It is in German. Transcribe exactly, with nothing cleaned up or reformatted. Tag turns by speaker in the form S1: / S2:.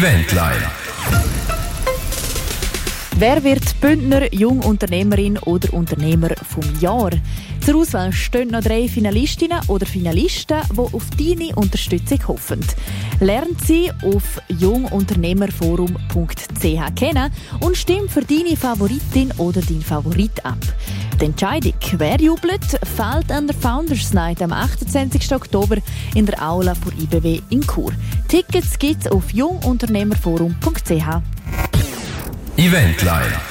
S1: Eventline.
S2: Wer wird Bündner Jungunternehmerin oder Unternehmer vom Jahr? Zur Auswahl stehen noch drei Finalistinnen oder Finalisten, die auf deine Unterstützung hoffen. Lernt sie auf jungunternehmerforum punkt c h kennen und stimm für deine Favoritin oder deinen Favorit ab. Die Entscheidung, wer jubelt, fällt an der Founders Night am achtundzwanzigsten Oktober in der Aula von I B W in Chur. Tickets gibt's auf jungunternehmerforum punkt c h.
S1: Eventline.